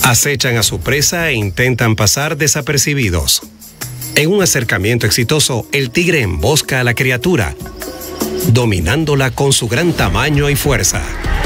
Acechan a su presa e intentan pasar desapercibidos. En un acercamiento exitoso, el tigre embosca a la criatura, dominándola con su gran tamaño y fuerza.